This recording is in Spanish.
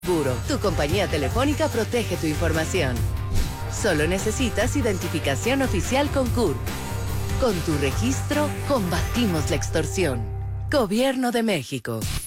Seguro, tu compañía telefónica protege tu información. Solo necesitas identificación oficial con CURP. Con tu registro, combatimos la extorsión. Gobierno de México.